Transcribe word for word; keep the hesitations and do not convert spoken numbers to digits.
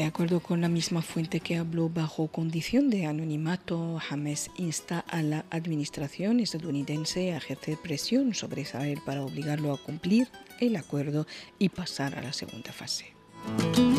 acuerdo con la misma fuente que habló bajo condición de anonimato, Hamás insta a la administración estadounidense a ejercer presión sobre Israel para obligarlo a cumplir el acuerdo y pasar a la segunda fase.